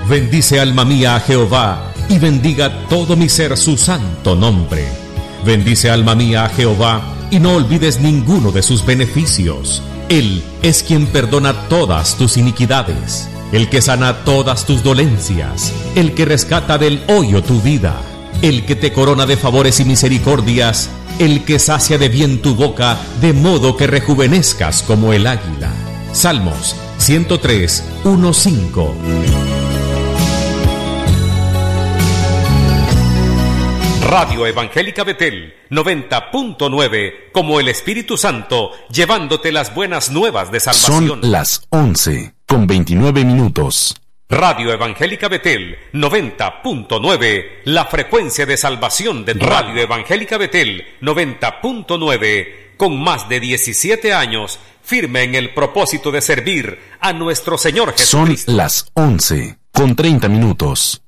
Bendice alma mía a Jehová, y bendiga todo mi ser su santo nombre. Bendice alma mía a Jehová, y no olvides ninguno de sus beneficios. Él es quien perdona todas tus iniquidades, el que sana todas tus dolencias, el que rescata del hoyo tu vida, el que te corona de favores y misericordias, el que sacia de bien tu boca, de modo que rejuvenezcas como el águila. Salmos 103, 1-5. Radio Evangélica Betel 90.9, como el Espíritu Santo, llevándote las buenas nuevas de salvación. Son las 11:29. Radio Evangélica Betel 90.9, la frecuencia de salvación de Radio Evangélica Betel 90.9, con más de 17 años, firme en el propósito de servir a nuestro Señor Jesucristo. Son las 11:30.